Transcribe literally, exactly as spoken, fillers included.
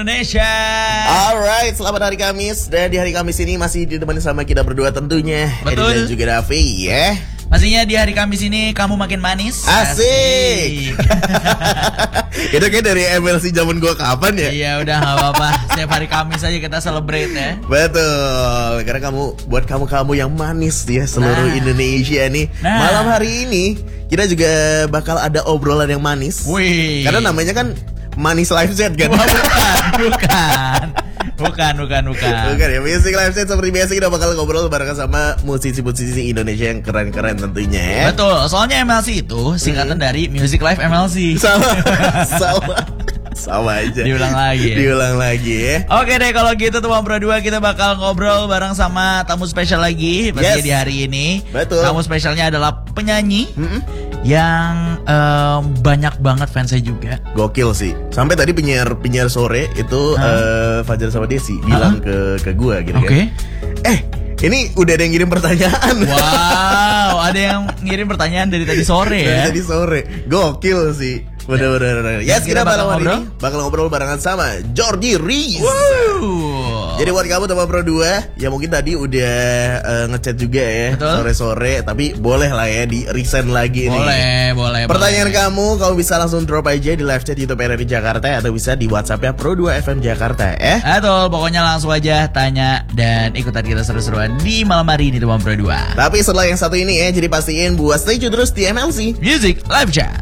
Indonesia. Alright, selamat hari Kamis. Dan di hari Kamis ini masih ditemani sama kita berdua tentunya, Betul. Edi dan juga Raffi ya. Pastinya di hari Kamis ini kamu makin manis. Asik, Asik. Itu kayak dari M L C zaman gua kapan ya? Iya udah gak apa-apa. Setiap hari Kamis aja kita celebrate ya. Betul, karena kamu, buat kamu-kamu yang manis ya seluruh Nah. Indonesia nih. Nah. Malam hari ini kita juga bakal ada obrolan yang manis. Wih. Karena namanya kan Manis Live Set kan? Wah, bukan, bukan. Bukan, bukan, bukan. Bukan ya, Music Live Set seperti biasa kita bakal ngobrol bareng sama musisi-musisi Indonesia yang keren-keren tentunya ya. Betul, soalnya M L C itu singkatan hmm. dari Music Live M L C. Sama, sama, sama aja. Diulang lagi ya? Diulang lagi ya. Oke deh, kalau gitu teman berdua kita bakal ngobrol bareng sama tamu spesial lagi pasti Yes. di hari ini. Betul. Tamu spesialnya adalah penyanyi Mm-mm. yang em, banyak banget fansnya juga. Gokil sih. Sampai tadi penyiar penyiar sore itu uh, Fajar sama Desi bilang ke ke gua gitu Oke. kan. Eh, ini udah ada yang ngirim pertanyaan. Wow, ada yang ngirim pertanyaan dari tadi sore Dari ya. tadi sore. Gokil sih. Bener-bener. Ya, Yang kita kita bakal bakal hari ngobrol? ini bakal ngobrol barengan sama Jordi Riz. Wow. Jadi buat kamu teman Pro dua ya mungkin tadi udah uh, ngechat juga ya. Betul. Sore-sore, tapi boleh lah ya di resend lagi nih. Boleh, boleh. Pertanyaan boleh. kamu, kamu bisa langsung drop aja di live chat YouTube R R I Jakarta atau bisa di WhatsApp-nya Pro dua F M Jakarta ya. Betul, pokoknya langsung aja tanya dan ikutan kita seru-seruan di malam hari ini teman Pro dua. Tapi setelah yang satu ini ya, jadi pastiin buat stay tune terus di M L C Music Live Chat.